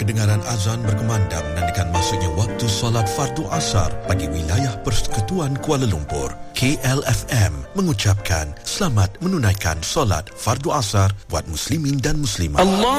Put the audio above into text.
kedengaran azan berkumandang menandakan masuknya waktu solat fardu asar bagi wilayah Persekutuan Kuala Lumpur. KLFM mengucapkan selamat menunaikan solat fardu asar buat muslimin dan muslimat.